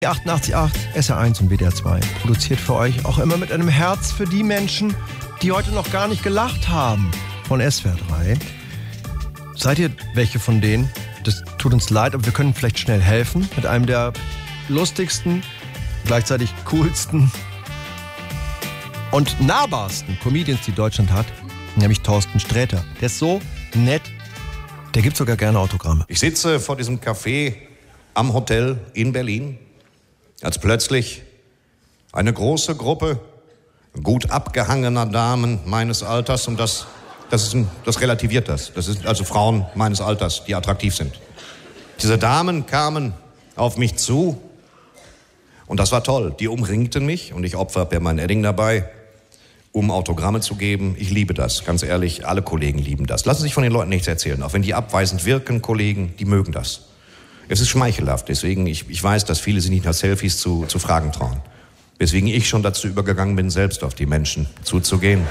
88.8 SR1 und WDR 2 produziert für euch auch immer mit einem Herz für die Menschen, die heute noch gar nicht gelacht haben, von SWR 3. Seid ihr welche von denen? Das tut uns leid, aber wir können vielleicht schnell helfen mit einem der lustigsten, gleichzeitig coolsten und nahbarsten Comedians, die Deutschland hat, nämlich Thorsten Sträter. Der ist so nett, der gibt sogar gerne Autogramme. Ich sitze vor diesem Café am Hotel in Berlin, als plötzlich eine große Gruppe gut abgehangener Damen meines Alters, und das relativiert das. Das sind also Frauen meines Alters, die attraktiv sind. Diese Damen kamen auf mich zu und das war toll. Die umringten mich und ich opferte mein Edding dabei, um Autogramme zu geben. Ich liebe das, ganz ehrlich, alle Kollegen lieben das. Lassen Sie sich von den Leuten nichts erzählen, auch wenn die abweisend wirken, Kollegen, die mögen das. Es ist schmeichelhaft, deswegen, ich weiß, dass viele sich nicht nach Selfies zu Fragen trauen. Weswegen ich schon dazu übergegangen bin, selbst auf die Menschen zuzugehen.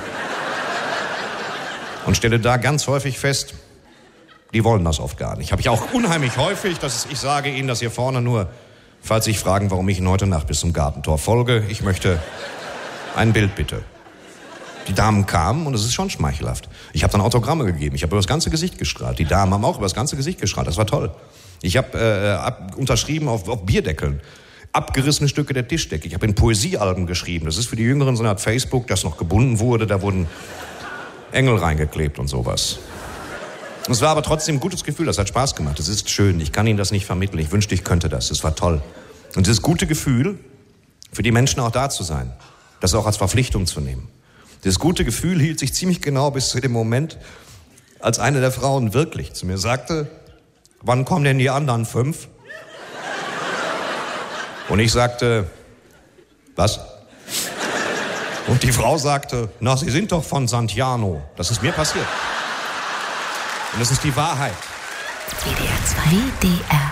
Und stelle da ganz häufig fest, die wollen das oft gar nicht. Habe ich auch unheimlich häufig, ich sage Ihnen das hier vorne nur, falls Sie sich fragen, warum ich Ihnen heute Nacht bis zum Gartentor folge. Ich möchte ein Bild bitte. Die Damen kamen und es ist schon schmeichelhaft. Ich habe dann Autogramme gegeben, ich habe über das ganze Gesicht gestrahlt. Die Damen haben auch über das ganze Gesicht gestrahlt, das war toll. Ich habe unterschrieben auf Bierdeckeln, abgerissene Stücke der Tischdecke. Ich habe in Poesiealben geschrieben. Das ist für die Jüngeren so eine Art Facebook, das noch gebunden wurde. Da wurden Engel reingeklebt und sowas. Es war aber trotzdem ein gutes Gefühl, das hat Spaß gemacht. Es ist schön, ich kann Ihnen das nicht vermitteln. Ich wünschte, ich könnte das. Es war toll. Und dieses gute Gefühl, für die Menschen auch da zu sein, das auch als Verpflichtung zu nehmen. Dieses gute Gefühl hielt sich ziemlich genau bis zu dem Moment, als eine der Frauen wirklich zu mir sagte, wann kommen denn die anderen 5? Und ich sagte, was? Und die Frau sagte, na, Sie sind doch von Santiano. Das ist mir passiert. Und das ist die Wahrheit. WDR 2. WDR